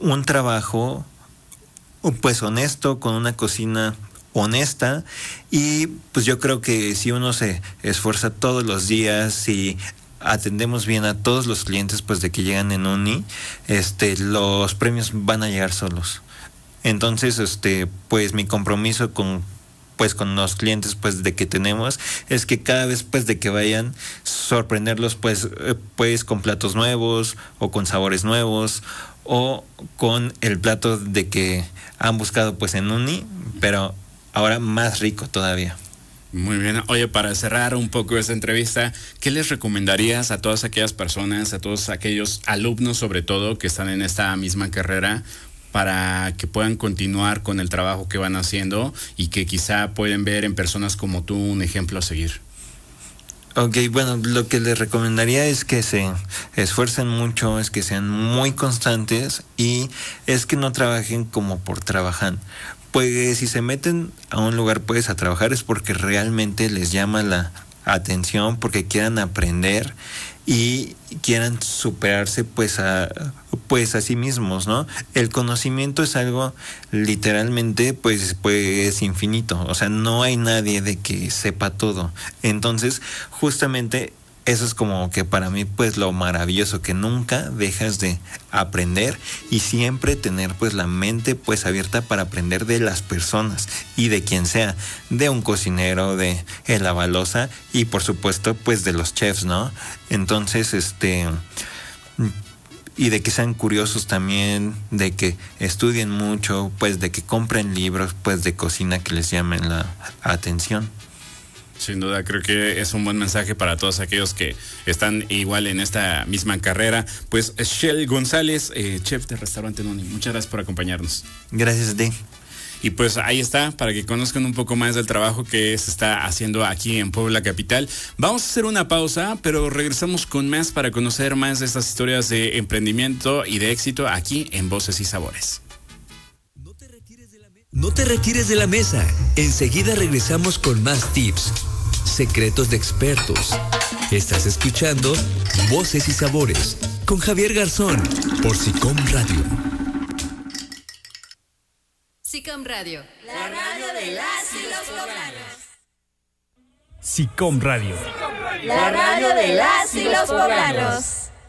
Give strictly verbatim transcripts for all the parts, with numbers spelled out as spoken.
un trabajo pues honesto, con una cocina honesta, y pues yo creo que si uno se esfuerza todos los días y atendemos bien a todos los clientes pues de que llegan en Uni, este los premios van a llegar solos. Entonces, este pues mi compromiso con pues con los clientes pues de que tenemos es que cada vez pues de que vayan, sorprenderlos pues eh, pues con platos nuevos o con sabores nuevos o con el plato de que han buscado pues en Uni, pero ahora más rico todavía. Muy bien. Oye, para cerrar un poco esta entrevista, ¿qué les recomendarías a todas aquellas personas, a todos aquellos alumnos sobre todo que están en esta misma carrera, para que puedan continuar con el trabajo que van haciendo y que quizá pueden ver en personas como tú un ejemplo a seguir? Ok, bueno, lo que les recomendaría es que se esfuercen mucho, es que sean muy constantes y es que no trabajen como por trabajar. Pues si se meten a un lugar pues a trabajar es porque realmente les llama la atención, porque quieran aprender y quieran superarse pues a pues a sí mismos, ¿no? El conocimiento es algo literalmente pues pues infinito, o sea, no hay nadie de que sepa todo. Entonces, justamente eso es como que para mí pues lo maravilloso, que nunca dejas de aprender y siempre tener pues la mente pues abierta para aprender de las personas y de quien sea, de un cocinero, de el lavaloza y por supuesto pues de los chefs, ¿no? Entonces, este y de que sean curiosos también, de que estudien mucho, pues de que compren libros pues de cocina que les llamen la atención. Sin duda, creo que es un buen mensaje para todos aquellos que están igual en esta misma carrera. Pues Shell González, eh, chef de Restaurante Noni, muchas gracias por acompañarnos. Gracias a ti. Y pues ahí está, para que conozcan un poco más del trabajo que se está haciendo aquí en Puebla Capital. Vamos a hacer una pausa, pero regresamos con más para conocer más de estas historias de emprendimiento y de éxito aquí en Voces y Sabores. No te retires de la mesa. Enseguida regresamos con más tips, secretos de expertos. Estás escuchando Voces y Sabores con Javier Garzón por SICOM Radio. SICOM Radio, la radio de las y los poblanos. SICOM Radio, la radio de las y los poblanos.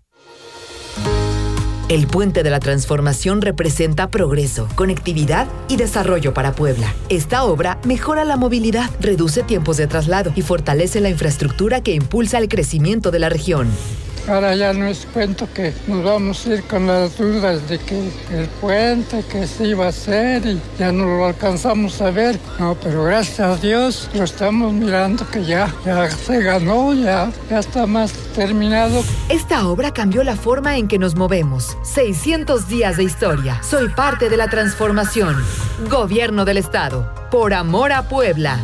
El Puente de la Transformación representa progreso, conectividad y desarrollo para Puebla. Esta obra mejora la movilidad, reduce tiempos de traslado y fortalece la infraestructura que impulsa el crecimiento de la región. Ahora ya no es cuento que nos vamos a ir con las dudas de que el puente, que se iba a hacer y ya no lo alcanzamos a ver. No, pero gracias a Dios lo estamos mirando que ya, ya se ganó, ya, ya está más terminado. Esta obra cambió la forma en que nos movemos. seiscientos días de historia. Soy parte de la transformación. Gobierno del Estado. Por amor a Puebla.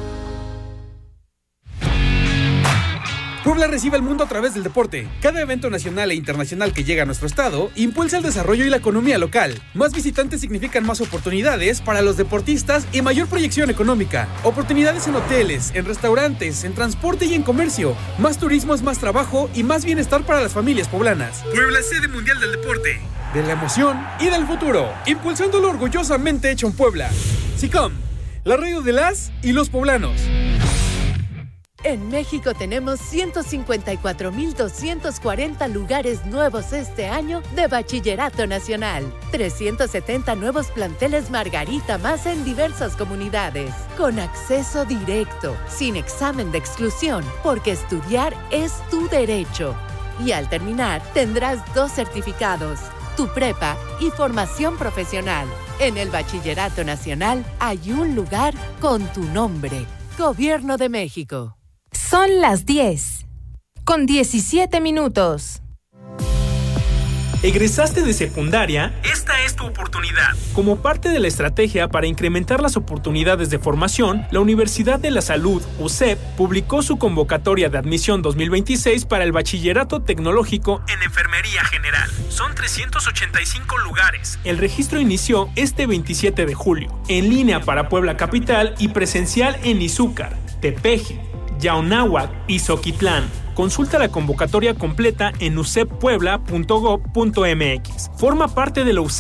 Puebla recibe al mundo a través del deporte. Cada evento nacional e internacional que llega a nuestro estado impulsa el desarrollo y la economía local. Más visitantes significan más oportunidades para los deportistas y mayor proyección económica. Oportunidades en hoteles, en restaurantes, en transporte y en comercio. Más turismo es más trabajo y más bienestar para las familias poblanas. Puebla, sede mundial del deporte, de la emoción y del futuro. Impulsándolo orgullosamente hecho en Puebla. SICOM, la radio de las y los poblanos. En México tenemos ciento cincuenta y cuatro mil doscientos cuarenta lugares nuevos este año de Bachillerato Nacional. trescientos setenta nuevos planteles Margarita más en diversas comunidades. Con acceso directo, sin examen de exclusión, porque estudiar es tu derecho. Y al terminar, tendrás dos certificados, tu prepa y formación profesional. En el Bachillerato Nacional hay un lugar con tu nombre. Gobierno de México. Son las diez, con diecisiete minutos. ¿Egresaste de secundaria? Esta es tu oportunidad. Como parte de la estrategia para incrementar las oportunidades de formación, la Universidad de la Salud, U C E P, publicó su convocatoria de admisión dos mil veintiséis para el Bachillerato Tecnológico en Enfermería General. Son trescientos ochenta y cinco lugares. El registro inició este veintisiete de julio, en línea para Puebla Capital y presencial en Izúcar, Tepeji, Yaunáhuac y Zoquitlán. Consulta la convocatoria completa en u c e p puebla punto gob punto m x. Forma parte de la U C E P.